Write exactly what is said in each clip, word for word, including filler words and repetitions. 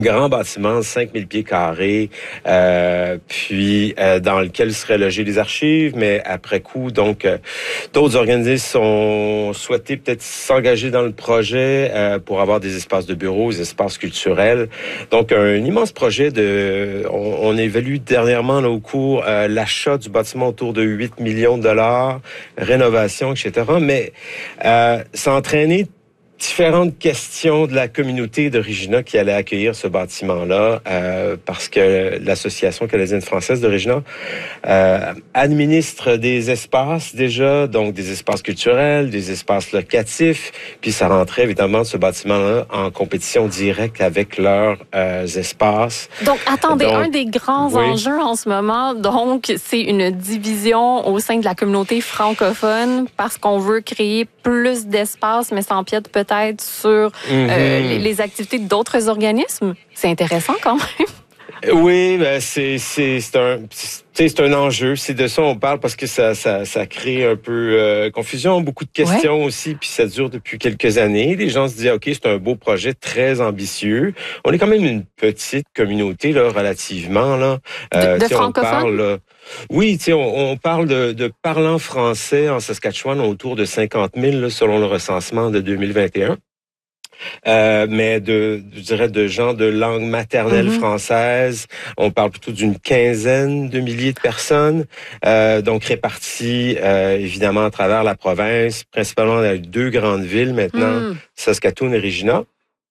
grand bâtiment, cinq mille pieds carrés, euh, puis euh, dans lequel seraient logées les archives, mais après coup, donc, euh, d'autres organismes ont souhaité peut-être s'engager dans le projet euh, pour avoir des espaces de bureaux, des espaces culturels. Donc, un immense projet de... On, on évalue dernièrement, là, au cours, euh, l'achat du bâtiment autour de huit millions de dollars, rénovation, et cetera. Mais euh, ça a entraîné différentes questions de la communauté de Regina qui allait accueillir ce bâtiment-là, euh, parce que l'Association canadienne-française de Regina euh, administre des espaces déjà, donc des espaces culturels, des espaces locatifs, puis ça rentrait évidemment ce bâtiment-là en compétition directe avec leurs euh, espaces. Donc, attendez, donc, un des grands oui. enjeux en ce moment, donc, c'est une division au sein de la communauté francophone parce qu'on veut créer plus d'espace, mais ça empiète peut-être sur mm-hmm. euh, les, les activités d'autres organismes. C'est intéressant quand même. Oui, ben c'est c'est c'est un c'est un enjeu. C'est de ça on parle parce que ça ça ça crée un peu euh, confusion, beaucoup de questions ouais. aussi, puis ça dure depuis quelques années. Les gens se disent ok, c'est un beau projet très ambitieux. On est quand même une petite communauté là, relativement là. Euh, de de francophones. On parle, là, oui, tu sais, on, on parle de, de parlants français en Saskatchewan autour de cinquante mille là, selon le recensement de deux mille vingt et un. Euh, mais de, je dirais, de gens de langue maternelle mm-hmm. française, on parle plutôt d'une quinzaine de milliers de personnes, euh, donc réparties euh, évidemment à travers la province, principalement dans les deux grandes villes maintenant, mm. Saskatoon et Regina.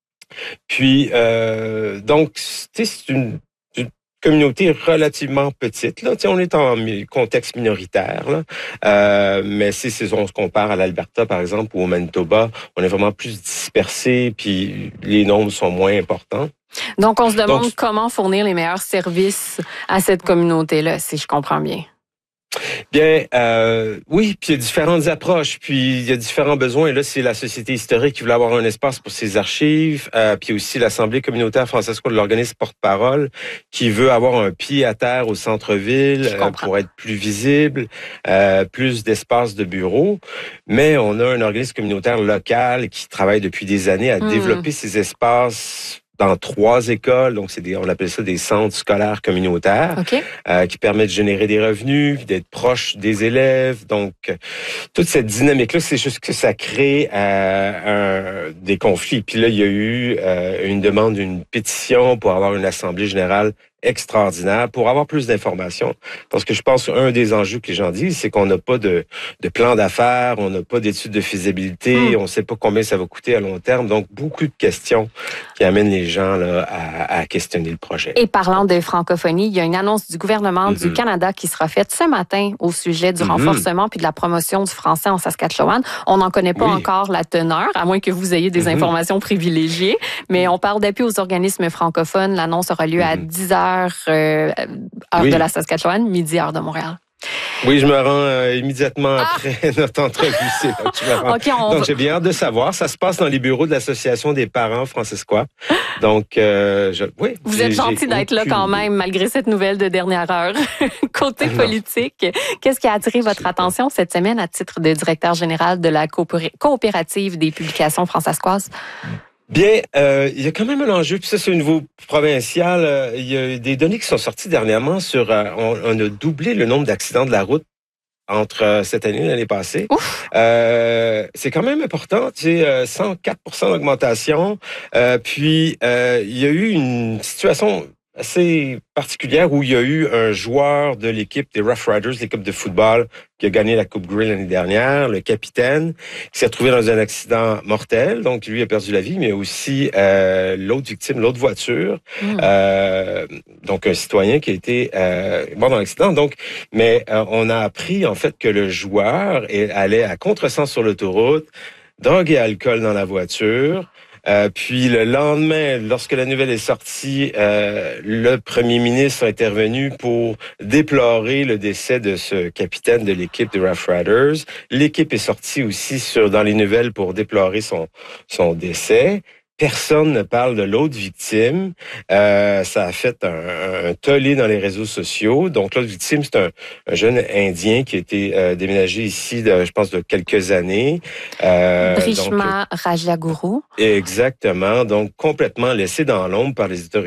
Puis, euh, donc, tu sais, c'est une communauté relativement petite. Là. Tu sais, on est en contexte minoritaire, là. Euh, mais si, si on se compare à l'Alberta, par exemple, ou au Manitoba, on est vraiment plus dispersé, puis les nombres sont moins importants. Donc, on se demande Donc, comment fournir les meilleurs services à cette communauté-là, si je comprends bien. Bien, euh, oui, puis il y a différentes approches, puis il y a différents besoins. Et là, c'est la Société historique qui voulait avoir un espace pour ses archives, euh, puis aussi l'Assemblée communautaire française, l'organisme porte-parole, qui veut avoir un pied à terre au centre-ville euh, pour être plus visible, euh, plus d'espace de bureaux. Mais on a un organisme communautaire local qui travaille depuis des années à mmh. développer ces espaces dans trois écoles, donc c'est des, on appelle ça des centres scolaires communautaires, okay. euh, qui permettent de générer des revenus, d'être proches des élèves. Donc, toute cette dynamique-là, c'est juste que ça crée euh, un, des conflits. Puis là, il y a eu euh, une demande d'une pétition pour avoir une assemblée générale extraordinaire pour avoir plus d'informations. Parce que je pense qu'un des enjeux que les gens disent, c'est qu'on n'a pas de, de plan d'affaires, on n'a pas d'études de faisabilité, mmh. on ne sait pas combien ça va coûter à long terme. Donc, beaucoup de questions qui amènent les gens là, à, à questionner le projet. Et parlant de francophonie, il y a une annonce du gouvernement mmh. du Canada qui sera faite ce matin au sujet du mmh. renforcement puis de la promotion du français en Saskatchewan. On n'en connaît pas oui. encore la teneur, à moins que vous ayez des mmh. informations privilégiées, mais on parle d'appui aux organismes francophones. L'annonce aura lieu mmh. à dix heures Euh, heure oui. de la Saskatchewan, midi, heure de Montréal. Oui, je me rends euh, immédiatement ah! après notre entrevue. Donc, je me rends. Okay, on donc va... j'ai bien hâte de savoir. Ça se passe dans les bureaux de l'Association des parents francescois. Donc, euh, je... oui. Vous êtes gentil d'être là quand même, malgré cette nouvelle de dernière heure. Côté ah, politique, qu'est-ce qui a attiré votre attention cette semaine à titre de directeur général de la coopé- coopérative des publications francescoises? Bien, euh, il y a quand même un enjeu, puis ça c'est au niveau provincial. Euh, il y a des données qui sont sorties dernièrement sur, euh, on, on a doublé le nombre d'accidents de la route entre euh, cette année et l'année passée. Euh, c'est quand même important, tu sais, euh, cent quatre pour cent d'augmentation. Euh, puis euh, il y a eu une situation assez particulière où il y a eu un joueur de l'équipe des Rough Riders, l'équipe de football, qui a gagné la Coupe Grey l'année dernière, le capitaine, qui s'est retrouvé dans un accident mortel. Donc, lui a perdu la vie, mais aussi euh, l'autre victime, l'autre voiture. Mmh. Euh, donc, un citoyen qui a été euh, mort dans l'accident. Donc, mais euh, on a appris, en fait, que le joueur allait à contresens sur l'autoroute, drogue et alcool dans la voiture. Euh, puis le lendemain, lorsque la nouvelle est sortie, euh, le premier ministre a intervenu pour déplorer le décès de ce capitaine de l'équipe des Rough Riders. L'équipe est sortie aussi sur, dans les nouvelles pour déplorer son, son décès. Personne ne parle de l'autre victime. Euh, ça a fait un, un tollé dans les réseaux sociaux. Donc, l'autre victime, c'est un, un jeune Indien qui a été euh, déménagé ici, de, je pense, de quelques années. Euh, Brishma Rajaguru. Exactement. Donc, complètement laissé dans l'ombre par les autorités.